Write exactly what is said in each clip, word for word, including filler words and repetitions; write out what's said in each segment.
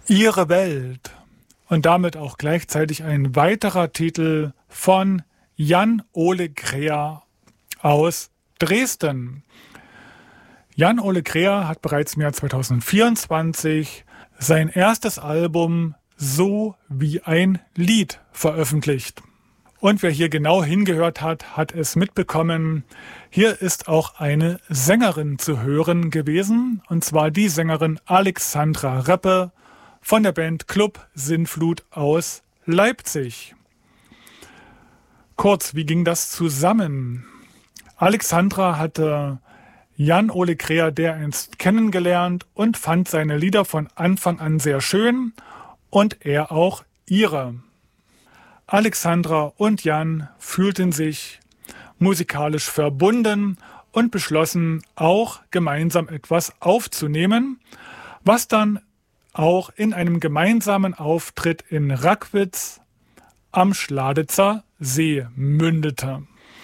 Ihre Welt. Und damit auch gleichzeitig ein weiterer Titel von Jan-Ole Kräher aus Dresden. Jan-Ole Kräher hat bereits im Jahr zweitausendvierundzwanzig sein erstes Album So wie ein Lied veröffentlicht. Und wer hier genau hingehört hat, hat es mitbekommen. Hier ist auch eine Sängerin zu hören gewesen, und zwar die Sängerin Alexandra Reppe von der Band Club Sintflut aus Leipzig. Kurz, wie ging das zusammen? Alexandra hatte Jan-Ole Kräher dereinst kennengelernt und fand seine Lieder von Anfang an sehr schön und er auch ihre. Alexandra und Jan fühlten sich musikalisch verbunden und beschlossen auch gemeinsam etwas aufzunehmen, was dann auch in einem gemeinsamen Auftritt in Rackwitz am Schladitzer See mündete.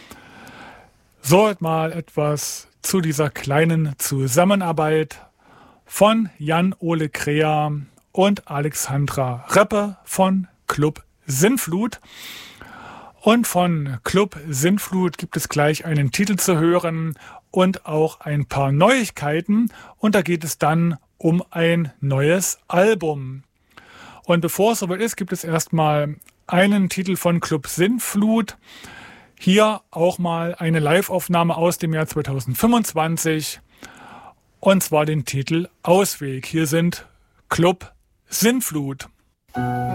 So mal etwas zu dieser kleinen Zusammenarbeit von Jan-Ole Kräher und Alexandra Reppe von Club Sintflut. Und von Club Sintflut gibt es gleich einen Titel zu hören und auch ein paar Neuigkeiten. Und da geht es dann um ein neues Album. Und bevor es soweit ist, gibt es erstmal einen Titel von Club Sintflut. Hier auch mal eine Live-Aufnahme aus dem Jahr zweitausendfünfundzwanzig. Und zwar den Titel Ausweg. Hier sind Club Sintflut.